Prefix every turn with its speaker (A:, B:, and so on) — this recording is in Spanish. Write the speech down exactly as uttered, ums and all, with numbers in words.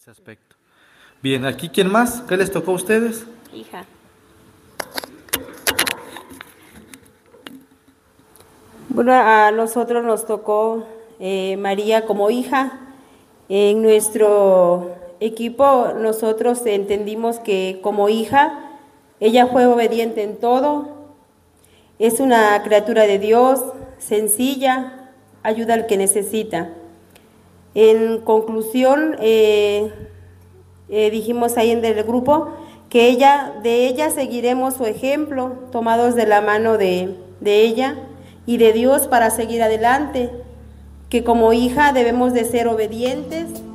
A: ese aspecto. Bien, ¿aquí quién más? ¿Qué les tocó a ustedes?
B: Hija. Bueno, a nosotros nos tocó eh, María como hija. En nuestro equipo nosotros entendimos que como hija ella fue obediente en todo, es una criatura de Dios, sencilla, ayuda al que necesita. En conclusión, eh, eh, dijimos ahí en el grupo que ella, de ella seguiremos su ejemplo, tomados de la mano de, de ella y de Dios para seguir adelante, que como hija debemos de ser obedientes